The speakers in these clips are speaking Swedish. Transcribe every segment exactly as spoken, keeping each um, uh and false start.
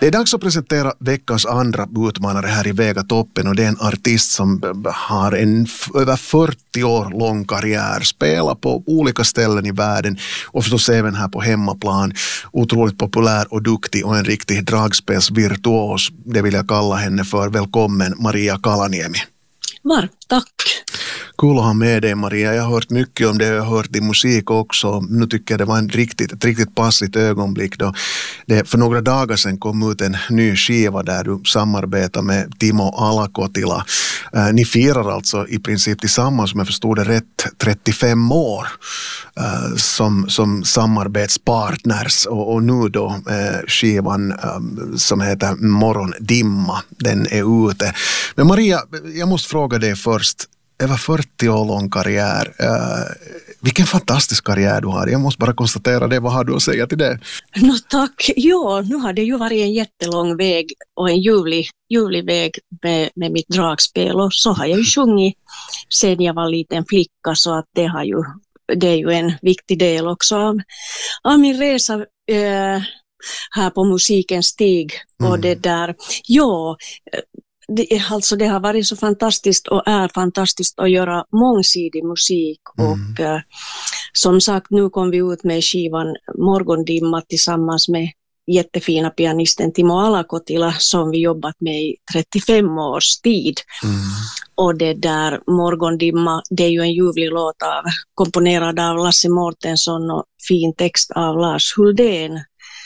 Det är dags att presentera veckans andra utmanare här i Vegatoppen, och det är en artist som har en f- över fyrtio år lång karriär, spelar på olika ställen i världen och förstås även här på hemmaplan. Otroligt populär och duktig och en riktig dragspelsvirtuos. Det vill jag kalla henne för. Välkommen Maria Kalaniemi. Varmt tack. Kul att ha med dig, Maria. Jag har hört mycket om det, jag har hört din musik också. Nu tycker jag det var en riktigt, ett riktigt passligt ögonblick då det för några dagar sedan kom ut en ny skiva där du samarbetar med Timo Alakotila. Eh, ni firar alltså i princip tillsammans, om jag förstod det rätt, trettiofem år eh, som, som samarbetspartners, och, och nu då eh, skivan eh, som heter Morgondimma, den är ute. Men Maria, jag måste fråga dig först. Över fyrtio år lång karriär. Uh, vilken fantastisk karriär du har. Jag måste bara konstatera det. Vad har du att säga till det? No, tack. Ja, nu har det ju varit en jättelång väg och en ljuvlig, ljuvlig väg med, med mitt dragspel. Och så har jag ju sjungit sedan jag var liten flicka, så att det, har ju, det är ju en viktig del också av, av min resa uh, här på musikens stig. Mm. Och det där, ja... Det, alltså det har varit så fantastiskt och är fantastiskt att göra mångsidig musik. Mm. Och eh, som sagt, nu kom vi ut med skivan Morgondimma tillsammans med jättefina pianisten Timo Alakotila som vi jobbat med i trettiofem års tid. Mm. Och det där Morgondimma, det är ju en ljuvlig låt av, komponerad av Lasse Mårtensson och fin text av Lars Huldén.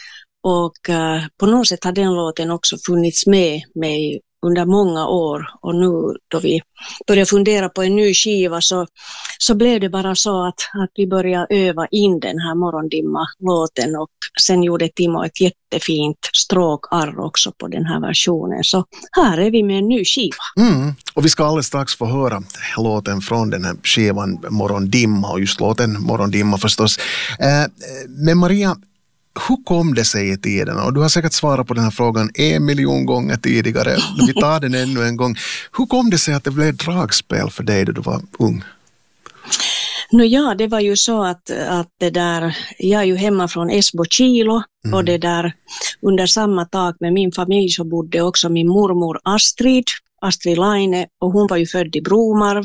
Och eh, på något sätt har den låten också funnits med mig under många år, och nu då vi började fundera på en ny skiva så, så blev det bara så att, att vi började öva in den här Morgondimma-låten, och sen gjorde Timo ett jättefint stråkarr också på den här versionen. Så här är vi med en ny skiva. Mm. Och vi ska alldeles strax få höra låten från den här skivan Morgondimma, och just låten Morgondimma förstås. Eh, men Maria, hur kom det sig i tiden? Och du har säkert svarat på den här frågan en miljon gånger tidigare. Vi tar den ännu en gång. Hur kom det sig att det blev dragspel för dig då du var ung? No, ja, det var ju så att, att det där, jag är ju hemma från Esbo-Kilo, mm. och det där under samma tak med min familj så bodde också min mormor Astrid, Astrid Laine, och hon var ju född i Bromarv.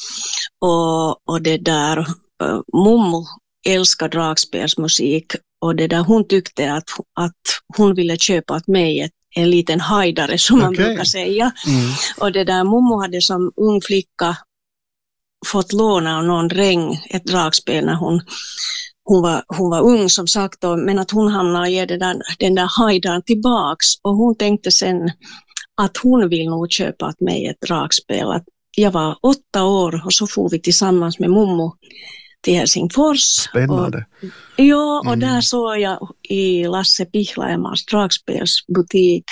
Och, och det där, uh, mommo älskar dragspelsmusik. Och det där, hon tyckte att, att hon ville köpa åt mig ett, en liten hajdare som man okay. brukar säga. Mm. Och det där, mommo hade som ung flicka fått låna av någon dräng ett dragspel när hon, hon, var, hon var ung som sagt. Då, men att hon hamnade i den där, den där hajdaren tillbaks. Och hon tänkte sen att hon vill nog köpa åt mig ett dragspel. Att jag var åtta år och så får vi tillsammans med mommo till Helsingfors. Spännande. Och, ja, och mm. där såg jag i Lasse Pihlajamas dragspelsbutik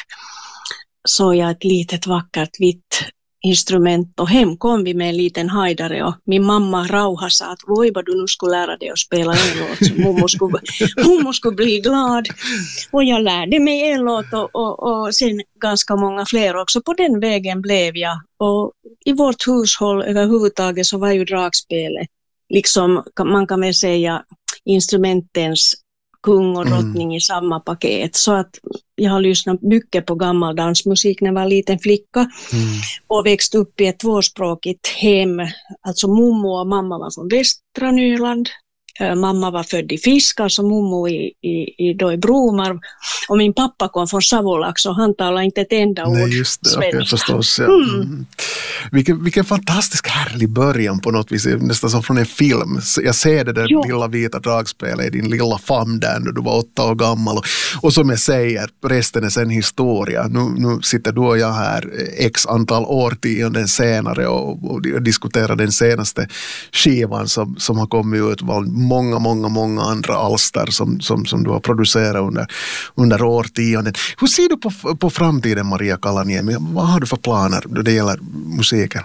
såg jag ett litet vackert vitt instrument, och hem kom vi med en liten hajdare, och min mamma Rauha sa att oj vad du nu skulle lära dig att spela en låt så mommo skulle, mommo skulle bli glad. Och jag lärde mig en låt och, och, och sen ganska många fler också. På den vägen blev jag. Och i vårt hushåll överhuvudtaget så var ju dragspelet liksom, man kan väl säga, instrumentens kung och drottning mm. i samma paket. Så att jag har lyssnat mycket på gammal dansmusik när jag var liten flicka. Mm. Och växt upp i ett tvåspråkigt hem. Alltså mommo och mamma var från västra Nyland. Mamma var född i Fiskar, så mommo i, i, i, då i Bromarv. Och min pappa kom från Savolax, och han talade inte ett enda ord Nej, just det. svenska. Okay, förstås, ja. mm. Mm. Vilken, vilken fantastisk härlig början på något vis, nästan som från en film. Jag ser det där jo. lilla vita dragspelet i din lilla famn där när du var åtta år gammal. Och, och som jag säger, resten är sen historia. Nu, nu sitter du och jag här x antal årtionden senare och, och diskuterar den senaste skivan som, som har kommit ut. Många, många, många andra alster som, som, som du har producerat under, under årtionden. Hur ser du på, på framtiden, Maria Kalaniemi? Vad har du för planer då det gäller musiken?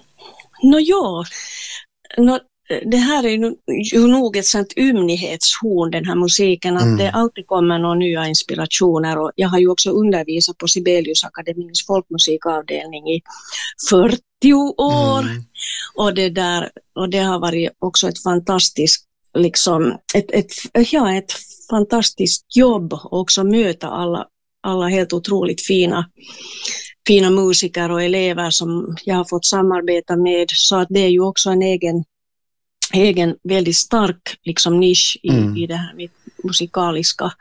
Nå ja, no, det här är ju nog ett sånt ymnighetshorn, den här musiken, att mm. det alltid kommer några nya inspirationer. Och jag har ju också undervisat på Sibeliusakademins folkmusikavdelning i fyrtio år. Mm. Och, det där, och det har varit också ett fantastiskt, liksom, ett, ett, ja, ett fantastiskt jobb också möta alla alla helt otroligt fina, fina musiker och elever som jag har fått samarbeta med. Så att det är ju också en egen, egen väldigt stark liksom, nisch i, mm. i det här musikaliska,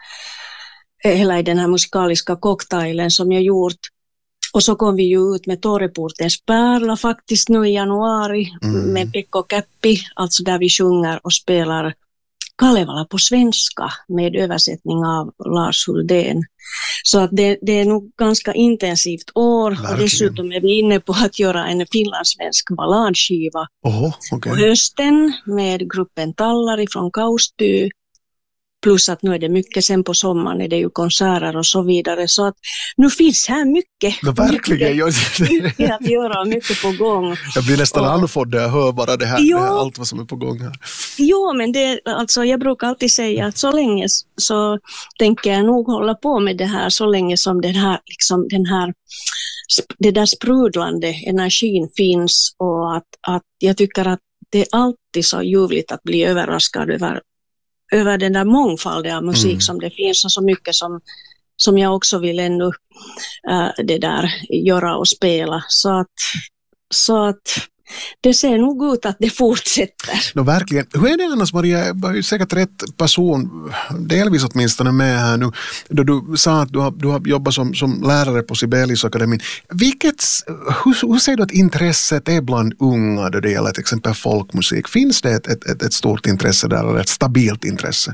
hela i den här musikaliska cocktailen som jag gjort. Och så kom vi ju ut med Torreportens pärla faktiskt nu i januari mm. med Pekko Käppi, alltså där vi sjunger och spelar Kalevala på svenska med översättning av Lars Huldén. Så att det, det är nog ganska intensivt år. Verkligen. Och dessutom är vi inne på att göra en finlandssvensk balladskiva Oho, okay. på hösten med gruppen Tallari från Kausby. Plus att nu är det mycket, sen på sommaren är det ju konserter och så vidare. Så att nu finns här mycket. Ja, verkligen. Mycket, mycket att göra, mycket på gång. Jag blir nästan och, andfådd när jag hör bara det här, jo, det här, allt vad som är på gång här. Jo, men det, alltså, jag brukar alltid säga att så länge så tänker jag nog hålla på med det här så länge som den här, liksom, den här det där sprudlande energin finns och att, att jag tycker att det är alltid så ljuvligt att bli överraskad över över den där mångfalden av musik mm. som det finns och så mycket som, som jag också vill ännu äh, det där göra och spela. Så att, så att det ser nog ut att det fortsätter. No, verkligen. Hur är det annars, Maria? Jag har ju säkert rätt person, delvis åtminstone med här nu, då du sa att du har, du har jobbat som, som lärare på Sibeliusakademin. Vilket, hur, hur ser du att intresset är bland unga då det gäller till exempel folkmusik? Finns det ett, ett, ett stort intresse där, eller ett stabilt intresse?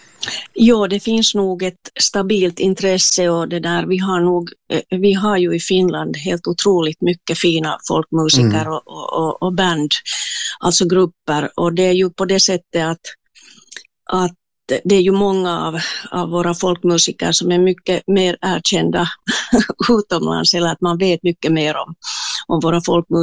Ja, det finns nog ett stabilt intresse och det där, vi har nog, vi har ju i Finland helt otroligt mycket fina folkmusiker mm. och, och, och band, alltså grupper, och det är ju på det sättet att, att det är ju många av, av våra folkmusiker som är mycket mer erkända utomlands, eller att man vet mycket mer om, om våra folkmusiker